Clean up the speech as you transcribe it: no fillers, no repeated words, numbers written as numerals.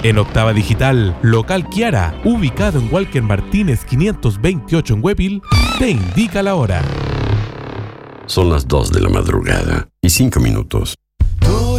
En Octava Digital, Local Kiara, ubicado en Walker Martínez 528 en Huepil, te indica la hora. Son las 2 de la madrugada y 5 minutos.